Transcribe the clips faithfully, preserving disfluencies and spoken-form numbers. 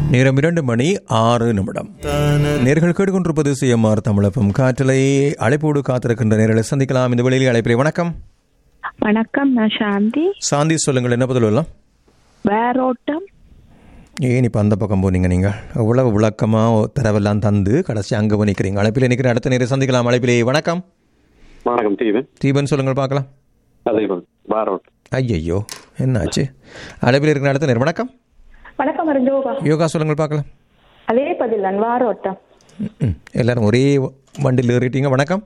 நேரம் இரண்டு மணி ஆறு நிமிடம். நேர்கள் கேட்டுக்கொண்டிருப்பது சிஎம்ஆர் தமிழகம். காற்றலை அழைப்போடு காத்திருக்கின்ற நேர்களை சந்திக்கலாம். இந்த வேளையில் அழைப்பிலே வணக்கம். வணக்கம், நான் சாந்தி. சாந்தி, சொல்லுங்கள், என்ன பதில் வரலாம்? வேரோட்டம். ஏன் இப்போ அந்த பக்கம் போனீங்க? நீங்கள் இவ்வளவு விளக்கமாக தரவெல்லாம் தந்து கடைசி அங்கே போய் நிற்கிறீங்க. அழைப்பிலே நிற்கிற அடுத்த நேரம் சந்திக்கலாம். அழைப்பிலே வணக்கம். வணக்கம் தீபன். தீபன், சொல்லுங்கள் பார்க்கலாம். ஐயோ, என்னாச்சு? அழைப்பில் இருக்கிற அடுத்த நேரம் வணக்கம். வணக்கம் யோகா. யோகா, சொல்லுங்கள் பார்க்கலாம். அதே பதில் தான், வாரோட்டம். எல்லாரும் ஒரே வண்டியில் ஏறிட்டீங்க. வணக்கம்.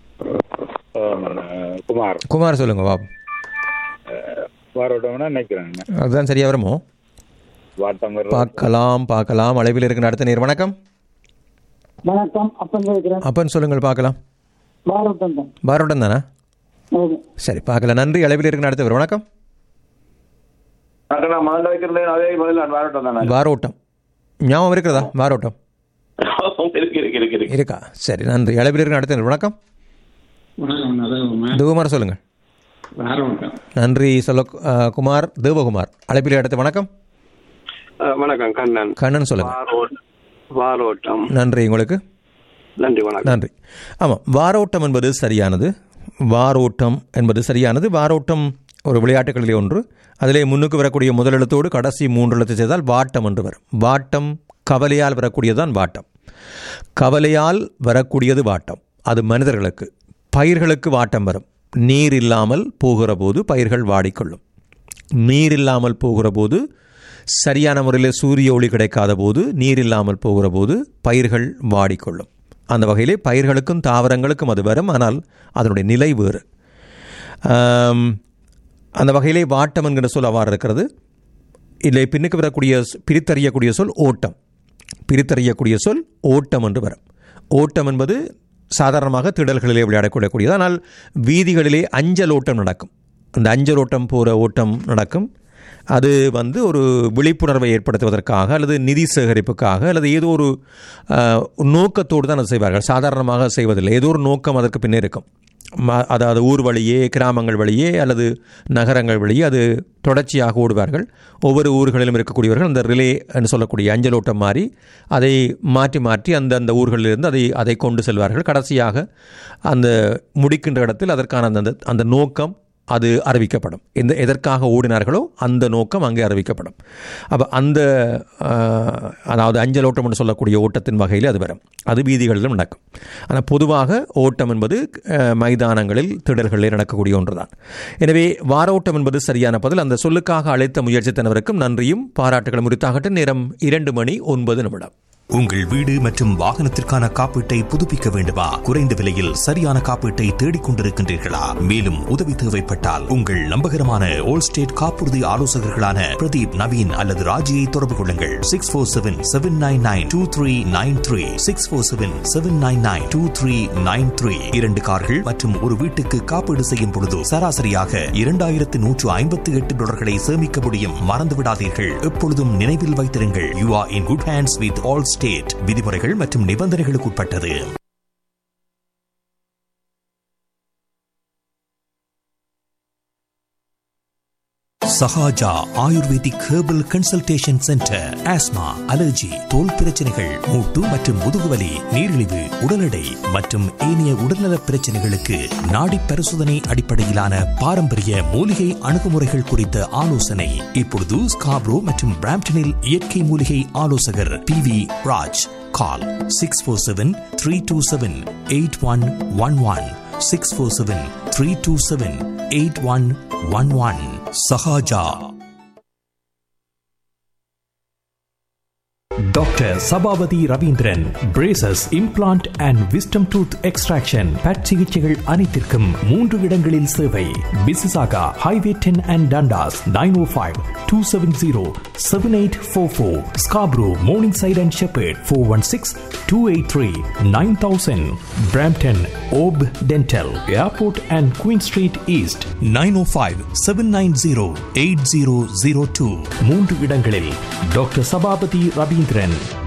குமார். குமார், சொல்லுங்க பாபு. வாரோட்டம்னா நினைக்கிறேன் அதுதான் சரியா வருமோ? பார்க்கலாம் பார்க்கலாம். அழைப்பில் இருக்கிற அடுத்த நேரம் வணக்கம். வணக்கம். அப்பன் அப்பன், சொல்லுங்கள் பார்க்கலாம். வாரோட்டம் தான். வாரோட்டம் தானே? சரி, பார்க்கலாம். நன்றி. அழைப்பில் இருக்கிற அடுத்த வணக்கம். வாரோட்டம் ஞாபகம் இருக்கிறதா? வாரோட்டம் இருக்கா? சரி, நன்றி. அழைப்பில் இருக்கிற அடுத்த வணக்கம். தேவகுமார், சொல்லுங்கள். நன்றி. சொல்ல குமார், தேவகுமார். அழைப்பில் அடுத்த வணக்கம். வணக்கம், கண்ணன். கண்ணன், சொல்லுங்க. வாரோட்டம். நன்றி உங்களுக்கு. நன்றி, வணக்கம். நன்றி. ஆமாம், வாரோட்டம் என்பது சரியானது. வாரோட்டம் என்பது சரியானது. வாரோட்டம் ஒரு விளையாட்டுகளிலே ஒன்று. அதிலே முன்னுக்கு வரக்கூடிய முதல் எழுத்தோடு கடைசி மூன்று எழுத்து செய்தால் வாட்டம் என்று வரும். வாட்டம் கவலையால் வரக்கூடியதுதான் வாட்டம். கவலையால் வரக்கூடியது வாட்டம். அது மனிதர்களுக்கு. பயிர்களுக்கு வாட்டம் வரும். நீர் இல்லாமல் போகிற போது பயிர்கள் வாடிக்கொள்ளும். நீர் இல்லாமல் போகிற போது, சரியான முறையில் சூரிய ஒளி கிடைக்காத போது, நீர் இல்லாமல் போகிற போது பயிர்கள் வாடிக்கொள்ளும். அந்த வகையிலே பயிர்களுக்கும் தாவரங்களுக்கும் அது வரும். ஆனால் அதனுடைய நிலை வேறு. அந்த வகையிலே வாட்டம் என்கிற சொல் அவ்வாறு இருக்கிறது. இல்லை, பின்னுக்கு வரக்கூடிய பிரித்தறியக்கூடிய சொல் ஓட்டம். பிரித்தறியக்கூடிய சொல் ஓட்டம் என்று வரும். ஓட்டம் என்பது சாதாரணமாக திடல்களிலே விளையாடக்கூடக்கூடியது. ஆனால் வீதிகளிலே அஞ்சல் ஓட்டம் நடக்கும். அந்த அஞ்சல் ஓட்டம் போகிற ஓட்டம் நடக்கும். அது வந்து ஒரு விழிப்புணர்வை ஏற்படுத்துவதற்காக அல்லது நிதி சேகரிப்புக்காக அல்லது ஏதோ ஒரு நோக்கத்தோடு தான் அது செய்வார்கள். சாதாரணமாக செய்வதில்லை. ஏதோ ஒரு நோக்கம் அதற்கு பின்னே இருக்கும். அதாவது ஊர் வழியே, கிராமங்கள் வழியே அல்லது நகரங்கள் வழியே அது தொடர்ச்சியாக ஓடுவார்கள். ஒவ்வொரு ஊர்களிலும் இருக்கக்கூடியவர்கள் அந்த ரிலே என்று சொல்லக்கூடிய அஞ்சலோட்டம் மாறி அதை மாற்றி மாற்றி அந்த அந்த ஊர்களிலிருந்து அதை அதை கொண்டு செல்வார்கள். கடைசியாக அந்த முடிக்கின்ற இடத்தில் அதற்கான அந்த அந்த நோக்கம் அது அறிவிக்கப்படும். எந்த எதற்காக ஓடினார்களோ அந்த நோக்கம் அங்கே அறிவிக்கப்படும். அப்போ அந்த அதாவது அஞ்சல் ஓட்டம் என்று சொல்லக்கூடிய ஓட்டத்தின் வகையில் அது வரும். அது வீதிகளிலும் நடக்கும். ஆனால் பொதுவாக ஓட்டம் என்பது மைதானங்களில், திடல்களில் நடக்கக்கூடிய ஒன்று தான். எனவே வாரோட்டம் என்பது சரியான பதில். அந்த சொல்லுக்காக அழைத்த முயற்சித்தனவருக்கும் நன்றியும் பாராட்டுகளும் உரித்தாகட்டும். நேரம் இரண்டு மணி ஒன்பது நிமிடம். உங்கள் வீடு மற்றும் வாகனத்திற்கான காப்பீட்டை புதுப்பிக்க வேண்டுமா? குறைந்த விலையில் சரியான காப்பீட்டை தேடிக் கொண்டிருக்கின்றீர்களா? மேலும் உதவி தேவைப்பட்டால் உங்கள் நம்பகரமான ஓல் ஸ்டேட் காப்புறுதி ஆலோசகர்களான பிரதீப், நவீன் அல்லது ராஜியை தொடர்பு கொள்ளுங்கள். Six four seven seven nine nine two three nine three six four seven seven nine nine two three nine three. இரண்டு கார்கள் மற்றும் ஒரு வீட்டுக்கு காப்பீடு செய்யும் பொழுது சராசரியாக இரண்டாயிரத்து நூற்று ஐம்பத்தி எட்டு டாலர்களை சேமிக்க முடியும். மறந்துவிடாதீர்கள். எப்பொழுதும் நினைவில் வைத்திருங்கள், you are in good hands with all state. விதிமுறைகள் மற்றும் நிபந்தனைகளுக்கு உட்பட்டது. Sahaja ayurvedic herbal consultation centre. Asthma, allergy, தோல் பிரச்சனைகள், மூட்டு மற்றும் முதுகுவலி, நீரிழிவு, உடல் எடை மற்றும் ஏனைய உடல்நல பிரச்சனைகளுக்கு நாடி பரிசோதனை அடிப்படையிலான பாரம்பரிய மூலிகை அணுகுமுறைகள் குறித்த ஆலோசனை. இப்பொழுது ஸ்காப்ரோ மற்றும் பிராம்டனில் இயற்கை மூலிகை ஆலோசகர் P V Raj. Call six four seven three two seven eight one one one six four seven three two seven eight one one one. Sahaja. Doctor Sabapathi Ravindran. Braces, implant and wisdom tooth extraction, but சிகிச்சைகள் அனைத்திற்கும் மூன்று இடங்களில் சேவை. பிசிசாகா highway ten and Dundas. Nine O five two seven zero seven eight four four. Scarborough, morning side and shepherd. Four one six two eight three nine thousand. Brampton Hope dental, airport and queen street east. Nine O five seven nine zero eight zero zero two. மூன்று இடங்களில் doctor Sabapathi Ravindran.